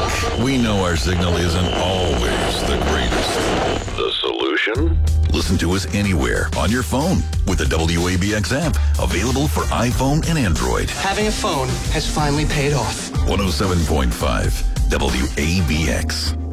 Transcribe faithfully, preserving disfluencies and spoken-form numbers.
We know our signal isn't always the greatest. The solution? Listen to us anywhere on your phone with the W A B X app, available for iPhone and Android. Having a phone has finally paid off. one oh seven point five W A B X.